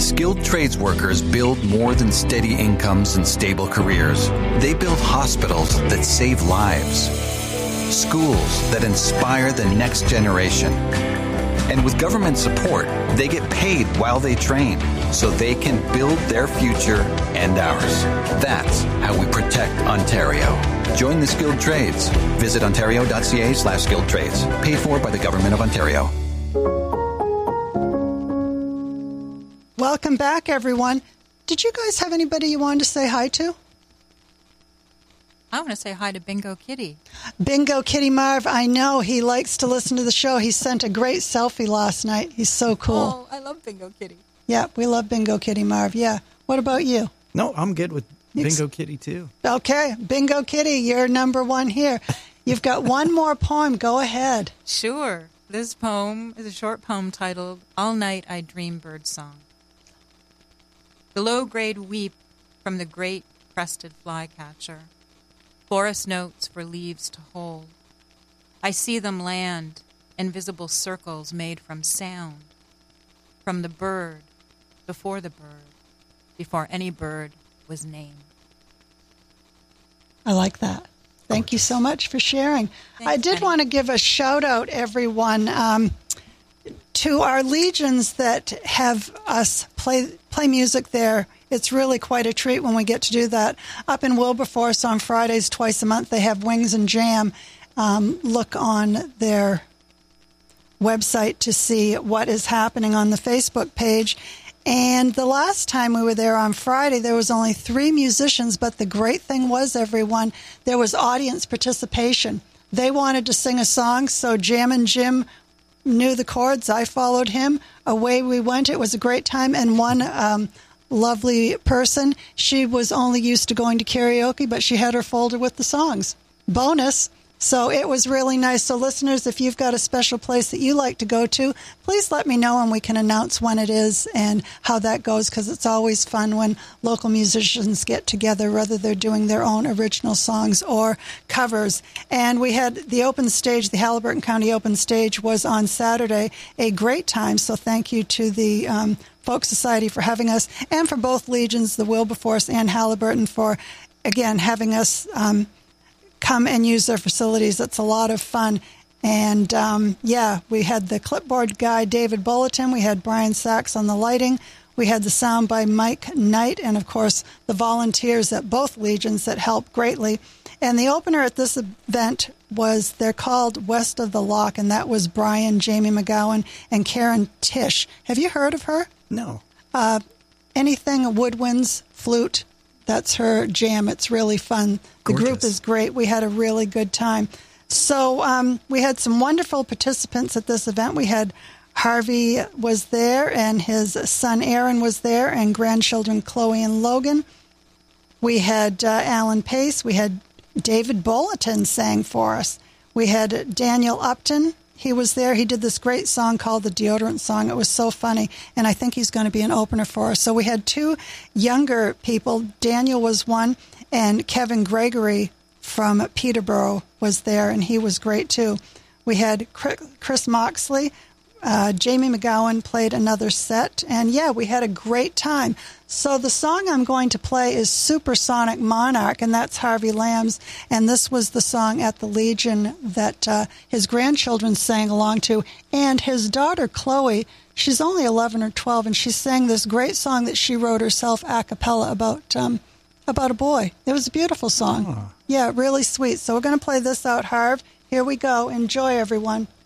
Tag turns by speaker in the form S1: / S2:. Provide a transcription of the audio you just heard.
S1: Skilled trades workers build more than steady incomes and stable careers. They build hospitals that save lives, schools that inspire the next generation. And with government support, they get paid while they train so they can build their future and ours. That's how we protect Ontario. Join the skilled trades. Visit ontario.ca/skilled trades. Paid for by the Government of Ontario.
S2: Welcome back, everyone. Did you guys have anybody you wanted to say hi to?
S3: I want to say hi to Bingo Kitty.
S2: Bingo Kitty Marv, I know he likes to listen to the show. He sent a great selfie last night. He's so cool.
S3: Oh, I love Bingo Kitty.
S2: Yeah, we love Bingo Kitty Marv. Yeah. What about you?
S4: No, I'm good with Bingo Kitty, too.
S2: Okay. Bingo Kitty, you're number one here. You've got one more poem. Go ahead.
S3: Sure. This poem is a short poem titled, All Night I Dream Birdsong. The low-grade weep from the great crested flycatcher. Forest notes for leaves to hold. I see them land, invisible circles made from sound. From the bird, before any bird was named.
S2: I like that. Thank you so much for sharing.
S3: Thanks,
S2: I did
S3: Penny.
S2: want to give a shout out, everyone, to our legions that have us play music there. It's really quite a treat when we get to do that. Up in Wilberforce on Fridays twice a month, they have Wings and Jam. Look on their website to see what is happening on the Facebook page. And the last time we were there on Friday, there was only 3 musicians, but the great thing was, everyone, there was audience participation. They wanted to sing a song, so Jammin' Jim knew the chords. I followed him. Away we went. It was a great time. And one lovely person, she was only used to going to karaoke, but she had her folder with the songs. Bonus. So it was really nice. So listeners, if you've got a special place that you like to go to, please let me know and we can announce when it is and how that goes, because it's always fun when local musicians get together, whether they're doing their own original songs or covers. And we had the open stage, the Haliburton County Open Stage was on Saturday, a great time. So thank you to the Folk Society for having us, and for both Legions, the Wilberforce and Haliburton, for, again, having us come and use their facilities. It's a lot of fun. And, we had the clipboard guy, David Bulletin. We had Brian Sachs on the lighting. We had the sound by Mike Knight, and, of course, the volunteers at both Legions that helped greatly. And the opener at this event they're called West of the Lock, and that was Brian, Jamie McGowan, and Karen Tish. Have you heard of her?
S4: No.
S2: Anything woodwinds, flute, that's her jam. It's really fun. The
S4: Gorgeous.
S2: group is great. We had a really good time. So we had some wonderful participants at this event. We had Harvey was there, and his son Aaron was there, and grandchildren Chloe and Logan. We had Alan Pace. We had David Bulletin sang for us. We had Daniel Upton. He was there. He did this great song called the Deodorant Song. It was so funny, and I think he's going to be an opener for us. So we had 2 younger people. Daniel was one, and Kevin Gregory from Peterborough was there, and he was great too. We had Chris Moxley. Jamie McGowan played another set, and we had a great time. So the song I'm going to play is Supersonic Monarch, and that's Harvey Lamb's, and this was the song at the Legion that his grandchildren sang along to, and his daughter Chloe, she's only 11 or 12, and she sang this great song that she wrote herself a cappella about a boy. It was a beautiful song.
S4: Oh.
S2: Yeah, really sweet. So we're going to play this out, Harv. Here we go. Enjoy, everyone.